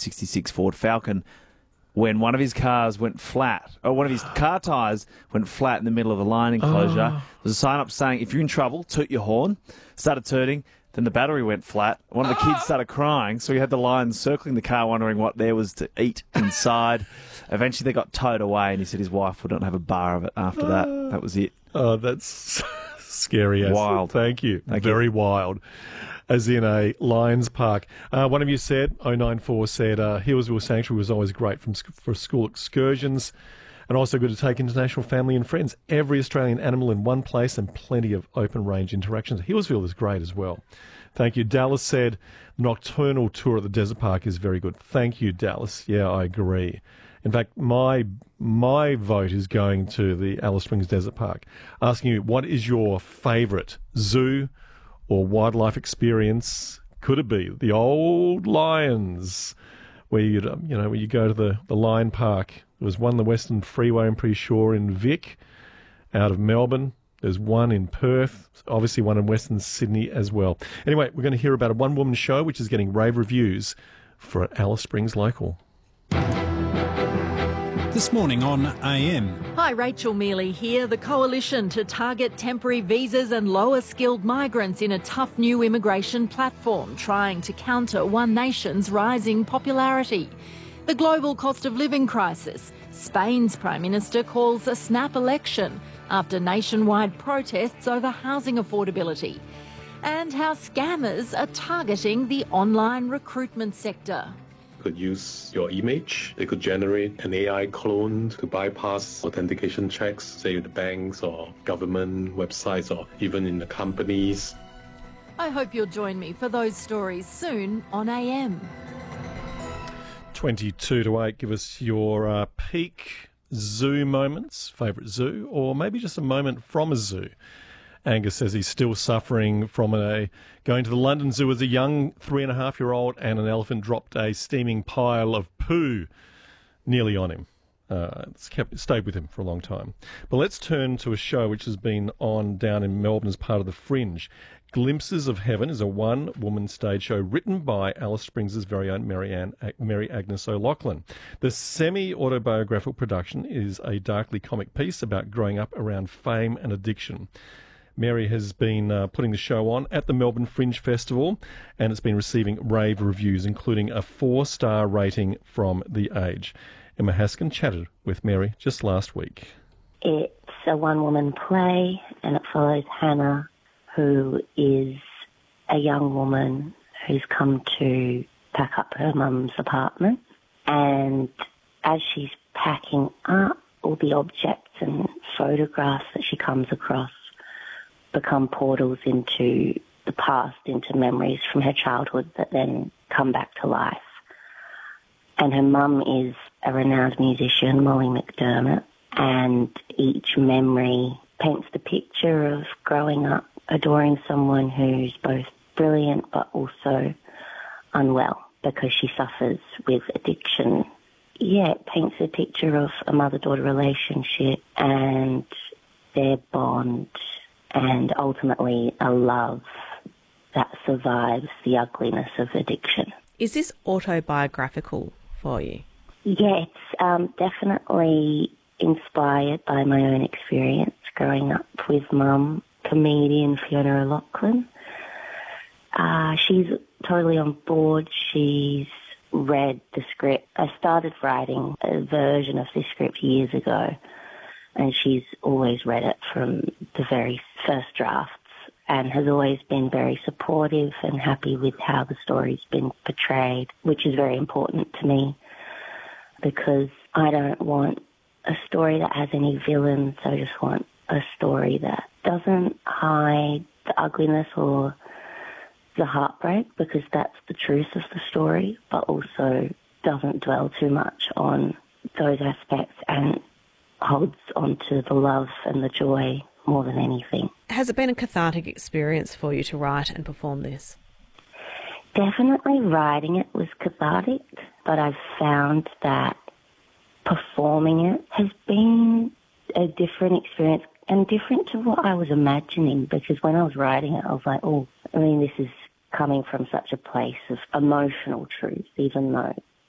1966 Ford Falcon when one of his cars went flat, or one of his car tyres went flat in the middle of the line enclosure. There's a sign up saying, if you're in trouble, toot your horn. Started tooting. Then the battery went flat. One of the kids started crying, so he had the lions circling the car, wondering what there was to eat inside. Eventually, they got towed away, and he said his wife wouldn't have a bar of it after that. That was it. Oh, that's scary. Wild. Thank you. Thank Very you. wild. As in a Lions Park. One of you said, 094 said, Healesville Sanctuary was always great for school excursions and also good to take international family and friends. Every Australian animal in one place and plenty of open range interactions. Healesville is great as well. Thank you. Dallas said, nocturnal tour at the Desert Park is very good. Thank you, Dallas. Yeah, I agree. In fact, my vote is going to the Alice Springs Desert Park. Asking you, what is your favourite zoo or wildlife experience? Could it be the old lions, where you go to the lion park? There was one in the Western Freeway, I'm pretty sure, in Vic, out of Melbourne. There's one in Perth, obviously one in Western Sydney as well. Anyway, we're going to hear about a one-woman show which is getting rave reviews for Alice Springs Local. This morning on AM. Hi, Rachel Mealy here. The coalition to target temporary visas and lower skilled migrants in a tough new immigration platform trying to counter One Nation's rising popularity. The global cost of living crisis. Spain's Prime Minister calls a snap election after nationwide protests over housing affordability. And how scammers are targeting the online recruitment sector. Could use your image. They could generate an AI clone to bypass authentication checks, say the banks or government websites or even in the companies. I hope you'll join me for those stories soon on AM. 22 to 8, give us your peak zoo moments, favourite zoo, or maybe just a moment from a zoo. Angus says he's still suffering from going to the London Zoo as a young 3.5-year-old and an elephant dropped a steaming pile of poo nearly on him. Stayed with him for a long time. But let's turn to a show which has been on down in Melbourne as part of the Fringe. Glimpses of Heaven is a one-woman stage show written by Alice Springs' very own Mary Agnes O'Loughlin. The semi-autobiographical production is a darkly comic piece about growing up around fame and addiction. Mary has been putting the show on at the Melbourne Fringe Festival, and it's been receiving rave reviews, including a 4-star rating from The Age. Emma Haskin chatted with Mary just last week. It's a one-woman play, and it follows Hannah, who is a young woman who's come to pack up her mum's apartment. And as she's packing up, all the objects and photographs that she comes across become portals into the past, into memories from her childhood that then come back to life. And her mum is a renowned musician, Molly McDermott, and each memory paints the picture of growing up adoring someone who's both brilliant but also unwell because she suffers with addiction. Yeah, it paints a picture of a mother-daughter relationship and their bond, and ultimately a love that survives the ugliness of addiction. Is this autobiographical for you? Yeah, it's definitely inspired by my own experience growing up with Mum, comedian Fiona O'Loughlin. She's totally on board. She's read the script. I started writing a version of this script years ago, and she's always read it from the very first drafts and has always been very supportive and happy with how the story's been portrayed, which is very important to me because I don't want a story that has any villains. I just want a story that doesn't hide the ugliness or the heartbreak, because that's the truth of the story, but also doesn't dwell too much on those aspects and holds onto the love and the joy more than anything. Has it been a cathartic experience for you to write and perform this? Definitely writing it was cathartic, but I've found that performing it has been a different experience and different to what I was imagining, because when I was writing it, I was like, this is coming from such a place of emotional truth, even though